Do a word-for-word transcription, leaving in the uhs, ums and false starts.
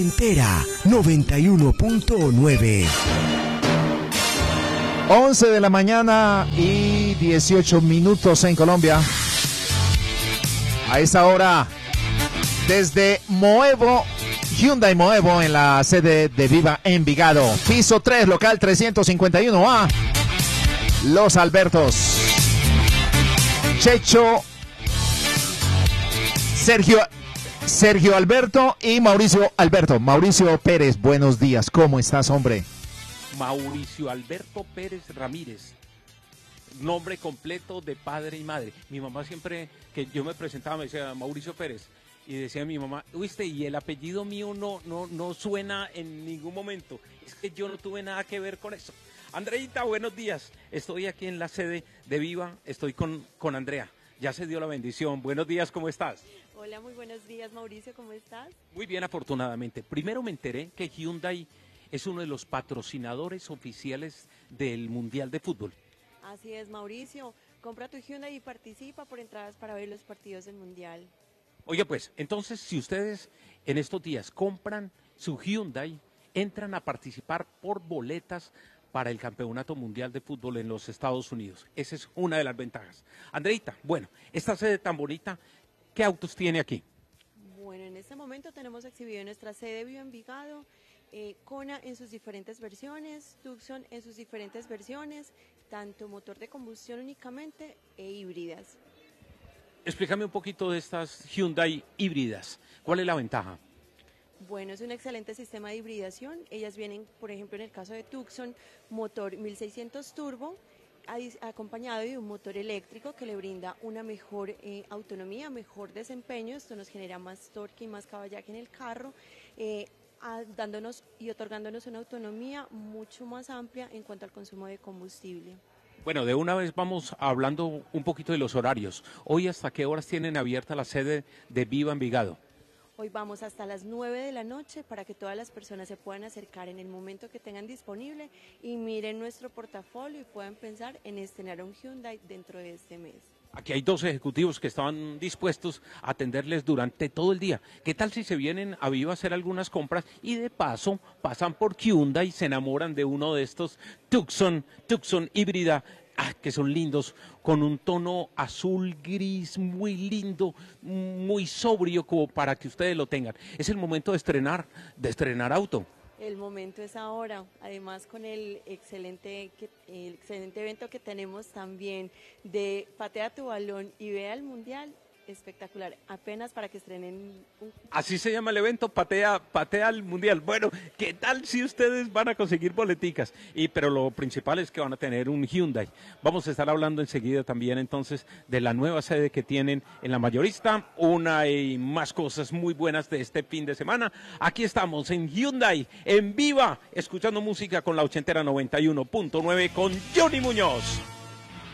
Entera noventa y uno punto nueve. once de la mañana y dieciocho minutos en Colombia. A esta hora, desde Moevo, Hyundai Moevo, en la sede de Viva Envigado. Piso tres, local trescientos cincuenta y uno A. Los Albertos. Checho, Sergio, Sergio Alberto y Mauricio Alberto. Mauricio Pérez, buenos días. ¿Cómo estás, hombre? Mauricio Alberto Pérez Ramírez, nombre completo de padre y madre. Mi mamá siempre que yo me presentaba me decía Mauricio Pérez y decía mi mamá, ¿viste? Y el apellido mío no, no, no suena en ningún momento. Es que yo no tuve nada que ver con eso. Andreita, buenos días. Estoy aquí en la sede de Viva, estoy con, con Andrea. Ya se dio la bendición. Buenos días, ¿cómo estás? Hola, muy buenos días, Mauricio, ¿cómo estás? Muy bien, afortunadamente. Primero me enteré que Hyundai es uno de los patrocinadores oficiales del Mundial de Fútbol. Así es, Mauricio. Compra tu Hyundai y participa por entradas para ver los partidos del Mundial. Oye, pues, entonces, si ustedes en estos días compran su Hyundai, entran a participar por boletas para el Campeonato Mundial de Fútbol en los Estados Unidos. Esa es una de las ventajas. Andreita, bueno, esta sede tan bonita, ¿qué autos tiene aquí? Bueno, en este momento tenemos exhibido en nuestra sede Viva Envigado, eh, Kona en sus diferentes versiones, Tucson en sus diferentes versiones, tanto motor de combustión únicamente e híbridas. Explícame un poquito de estas Hyundai híbridas. ¿Cuál es la ventaja? Bueno, es un excelente sistema de hibridación. Ellas vienen, por ejemplo, en el caso de Tucson, motor mil seiscientos turbo, acompañado de un motor eléctrico que le brinda una mejor eh, autonomía, mejor desempeño. Esto nos genera más torque y más caballaje en el carro, eh, a, dándonos y otorgándonos una autonomía mucho más amplia en cuanto al consumo de combustible. Bueno, de una vez vamos hablando un poquito de los horarios. Hoy, ¿hasta qué horas tienen abierta la sede de Viva Envigado? Hoy vamos hasta las nueve de la noche para que todas las personas se puedan acercar en el momento que tengan disponible y miren nuestro portafolio y puedan pensar en estrenar un Hyundai dentro de este mes. Aquí hay dos ejecutivos que estaban dispuestos a atenderles durante todo el día. ¿Qué tal si se vienen a Viva a hacer algunas compras y de paso pasan por Hyundai y se enamoran de uno de estos Tucson, Tucson híbrida? Ah, que son lindos, con un tono azul gris muy lindo, muy sobrio como para que ustedes lo tengan. Es el momento de estrenar, de estrenar auto. El momento es ahora, además con el excelente, el excelente evento que tenemos también de Patea tu balón y ve al Mundial. Espectacular, apenas para que estrenen. Un... Así se llama el evento, patea, patea al Mundial. Bueno, ¿qué tal si ustedes van a conseguir boleticas? Y pero lo principal es que van a tener un Hyundai. Vamos a estar hablando enseguida también entonces de la nueva sede que tienen en la mayorista, una y más cosas muy buenas de este fin de semana. Aquí estamos en Hyundai, en Viva, escuchando música con la ochentera noventa y uno punto nueve con Johnny Muñoz.